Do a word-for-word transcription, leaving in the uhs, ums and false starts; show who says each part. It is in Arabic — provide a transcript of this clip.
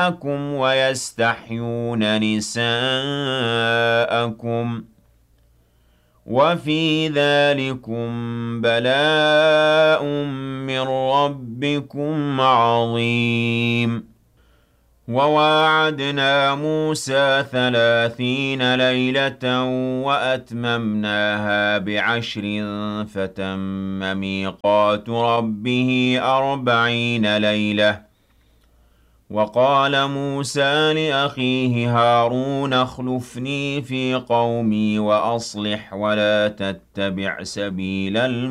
Speaker 1: نِسَاءَكُمْ وَيَسْتَحْيُونَ نِسَاءَكُمْ ۚ وَفِي ذَٰلِكُم بَلَاءٌ مِّن رَّبِّكُمْ عَظِيمٌ وَوَاعَدْنَا مُوسَىٰ ثَلَاثِينَ لَيْلَةً وَأَتْمَمْنَاهَا بِعَشْرٍ فَتَمَّ مِيقَاتُ رَبِّهِ أَرْبَعِينَ لَيْلَةً ۚ وَقَالَ مُوسَىٰ لِأَخِيهِ هَارُونَ اخْلُفْنِي فِي قَوْمِي وَأَصْلِحْ وَلَا تَتَّبِعْ سَبِيلَ